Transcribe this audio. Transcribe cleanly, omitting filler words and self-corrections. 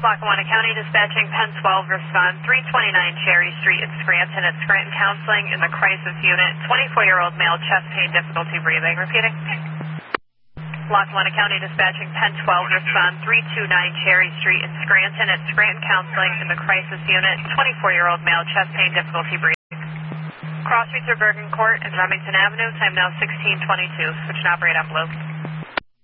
Lackawanna County Dispatching, Penn 12, respond 329 Cherry Street in Scranton at Scranton Counseling in the crisis unit. 24-year-old male, chest pain, difficulty breathing. Repeating. Lackawanna County Dispatching, Penn 12, respond 329 Cherry Street in Scranton at Scranton Counseling in the crisis unit. 24-year-old male, chest pain, difficulty breathing. Cross streets are Bergen Court and Remington Avenue. Time now 16:22. Switch and operate on blue.